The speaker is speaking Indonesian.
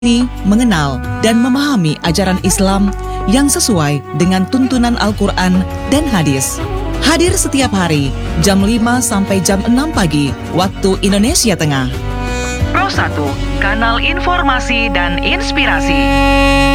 ini mengenal dan memahami ajaran Islam yang sesuai dengan tuntunan Al-Quran dan hadis. Hadir setiap hari jam 5 sampai jam 6 pagi waktu Indonesia Tengah. Pro 1, kanal informasi dan inspirasi.